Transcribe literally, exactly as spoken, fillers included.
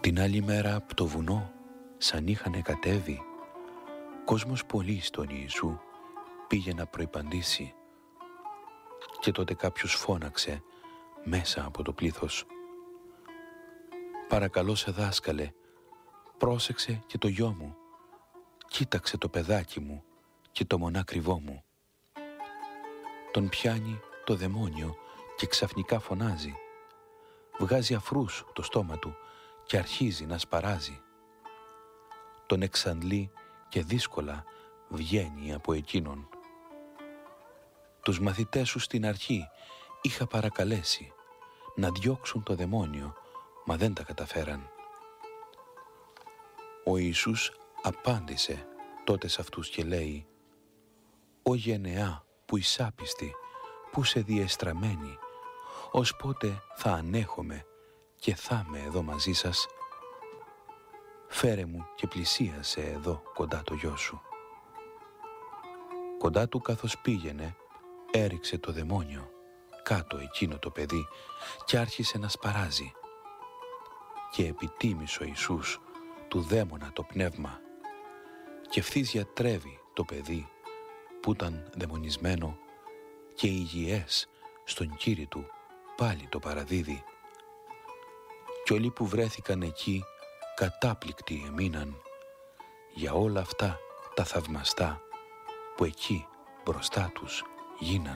Την άλλη μέρα απ' το βουνό, σαν είχανε κατέβει, κόσμος πολύ στον Ιησού πήγε να προϋπαντήσει. Και τότε κάποιος φώναξε μέσα από το πλήθος: «Παρακαλώ σε δάσκαλε, πρόσεξε και το γιο μου, κοίταξε το παιδάκι μου και το μονάκριβό μου». Τον πιάνει το δαιμόνιο και ξαφνικά φωνάζει. Βγάζει αφρούς το στόμα του και αρχίζει να σπαράζει. Τον εξαντλεί και δύσκολα βγαίνει από εκείνον. Τους μαθητές σου στην αρχή είχα παρακαλέσει να διώξουν το δαιμόνιο, μα δεν τα καταφέραν. Ο Ιησούς απάντησε τότε σε αυτούς και λέει: «Ω γενεά που εισάπιστη, που σε διεστραμμένη, ως πότε θα ανέχομαι και θα είμαι εδώ μαζί σας? Φέρε μου και πλησίασε εδώ κοντά το γιο σου». Κοντά του καθώς πήγαινε, έριξε το δαιμόνιο κάτω εκείνο το παιδί και άρχισε να σπαράζει. Και επιτίμησε ο Ιησούς του δαίμονα το πνεύμα και ευθύς γιατρεύει το παιδί που ήταν δαιμονισμένο και υγιές στον Κύρι του πάλι το παραδίδει. Κι όλοι που βρέθηκαν εκεί κατάπληκτοι εμείναν για όλα αυτά τα θαυμαστά που εκεί μπροστά τους γίναν.